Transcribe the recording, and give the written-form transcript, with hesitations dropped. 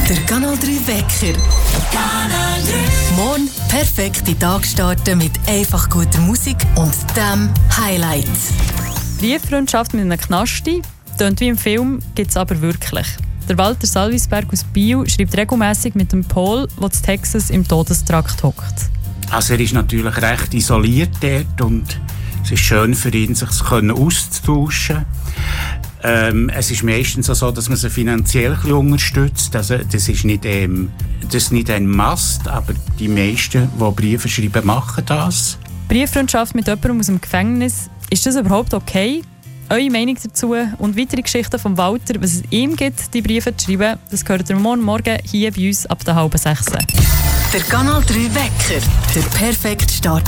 Der Kanal 3 Wecker. Kanal 3. Morgen perfekt in den Tag starten mit einfach guter Musik und dem Highlight. Brieffreundschaft mit einem Knasti, tönt wie im Film, gibt es aber wirklich. Der Walter Salvisberg aus Biel schreibt regelmässig mit dem Paul, der in Texas im Todestrakt hockt. Also er ist natürlich recht isoliert dort und es ist schön für ihn, sich auszutauschen. Es ist meistens so, dass man sie finanziell ein bisschen unterstützt. Also das ist nicht ein Must, aber die meisten, die Briefe schreiben, machen das. Brieffreundschaft mit jemandem aus dem Gefängnis, ist das überhaupt okay? Eure Meinung dazu und weitere Geschichten von Walter, was es ihm gibt, die Briefe zu schreiben, das hört ihr morgen hier bei uns ab der 5:30. Der Kanal 3 Wecker, der perfekte Start